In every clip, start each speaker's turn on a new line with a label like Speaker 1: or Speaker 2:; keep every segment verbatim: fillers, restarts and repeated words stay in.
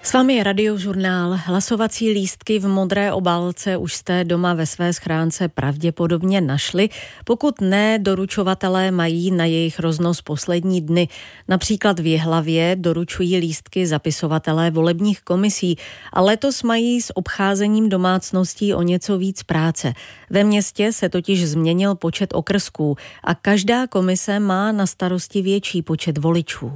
Speaker 1: S vámi je Radiožurnál. Hlasovací lístky v modré obálce už jste doma ve své schránce pravděpodobně našli. Pokud ne, doručovatelé mají na jejich roznos poslední dny. Například v Jihlavě doručují lístky zapisovatelé volebních komisí a letos mají s obcházením domácností o něco víc práce. Ve městě se totiž změnil počet okrsků a každá komise má na starosti větší počet voličů.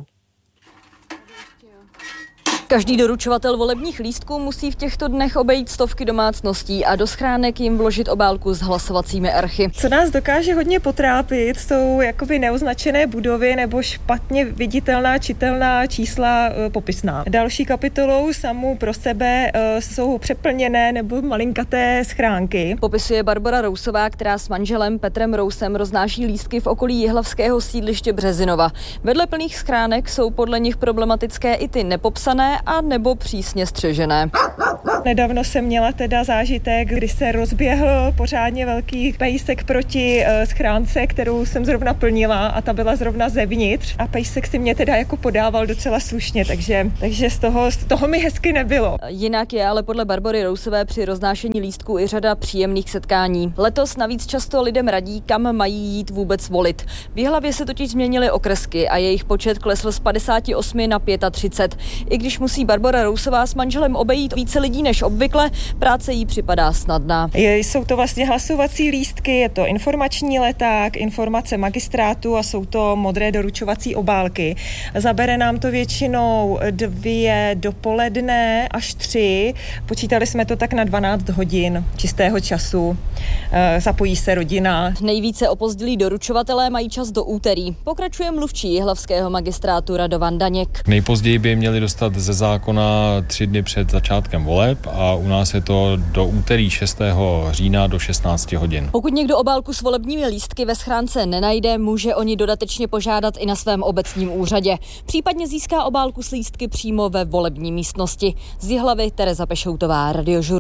Speaker 2: Každý doručovatel volebních lístků musí v těchto dnech obejít stovky domácností a do schránek jim vložit obálku s hlasovacími archy.
Speaker 3: Co nás dokáže hodně potrápit, jsou jakoby neoznačené budovy nebo špatně viditelná, čitelná čísla e, popisná. Další kapitolou samou pro sebe e, jsou přeplněné nebo malinkaté schránky.
Speaker 2: Popisuje Barbora Rousová, která s manželem Petrem Rousem roznáší lístky v okolí jihlavského sídliště Březinova. Vedle plných schránek jsou podle nich problematické i ty nepopsané a nebo přísně střežené.
Speaker 3: Nedávno jsem měla teda zážitek, kdy se rozběhl pořádně velký pejsek proti uh, schránce, kterou jsem zrovna plnila a ta byla zrovna zevnitř a pejsek si mě teda jako podával docela slušně, takže, takže z, toho, z toho mi hezky nebylo.
Speaker 2: Jinak je ale podle Barbory Rousové při roznášení lístků i řada příjemných setkání. Letos navíc často lidem radí, kam mají jít vůbec volit. V Jihlavě se totiž změnily okrsky a jejich počet klesl z padesáti osmi na třicet pět. I když musí Barbora Rousová s manželem obejít více lidí než obvykle, práce jí připadá snadná.
Speaker 3: Jsou to vlastně hlasovací lístky, je to informační leták, informace magistrátu a jsou to modré doručovací obálky. Zabere nám to většinou dvě dopoledne až tři. Počítali jsme to tak na dvanáct hodin čistého času. Zapojí se rodina.
Speaker 2: Nejvíce opozdilí doručovatelé mají čas do úterý. Pokračuje mluvčí jihlavského magistrátu Radovan Daněk.
Speaker 4: Nejpozději by měli dostat ze zákona tři dny před začátkem voleb a u nás je to do úterý šestého října do šestnácti hodin.
Speaker 2: Pokud někdo obálku s volebními lístky ve schránce nenajde, může o ni dodatečně požádat i na svém obecním úřadě. Případně získá obálku s lístky přímo ve volební místnosti. Z Jihlavy Tereza Pešoutová, Radiožurnál.